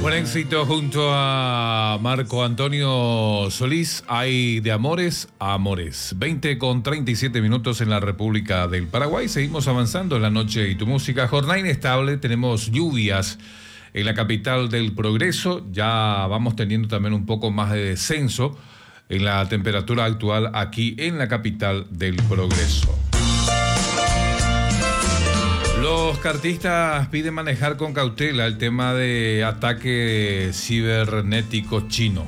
Buen éxito junto a Marco Antonio Solís. Hay de amores a amores. 20:37 en la República del Paraguay. Seguimos avanzando en la noche y tu música. Jornada inestable. Tenemos lluvias en la capital del progreso. Ya vamos teniendo también un poco más de descenso en la temperatura actual aquí en la capital del progreso. Los cartistas piden manejar con cautela el tema de ataque cibernético chino.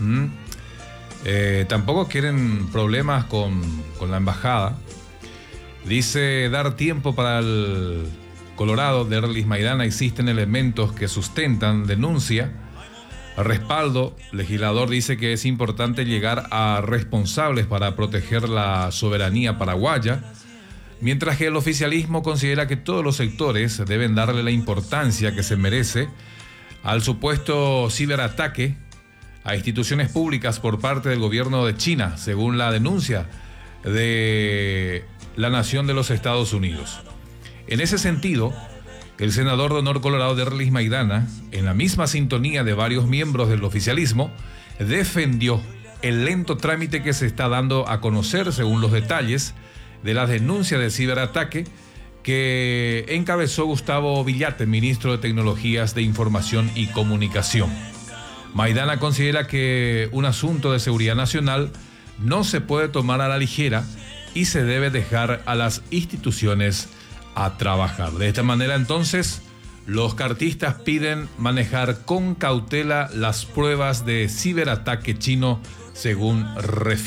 Tampoco quieren problemas con la embajada. Dice dar tiempo para el Colorado de Erlis Maidana. Existen elementos que sustentan denuncia. Respaldo. Legislador dice que es importante llegar a responsables para proteger la soberanía paraguaya. Mientras que el oficialismo considera que todos los sectores deben darle la importancia que se merece al supuesto ciberataque a instituciones públicas por parte del gobierno de China, según la denuncia de la Nación de los Estados Unidos. En ese sentido, el senador de honor colorado de Erlis Maidana, en la misma sintonía de varios miembros del oficialismo, defendió el lento trámite que se está dando a conocer según los detalles de la denuncia de ciberataque que encabezó Gustavo Villate, ministro de Tecnologías de Información y Comunicación. Maidana considera que un asunto de seguridad nacional no se puede tomar a la ligera y se debe dejar a las instituciones a trabajar. De esta manera, entonces, los cartistas piden manejar con cautela las pruebas de ciberataque chino, según refiere.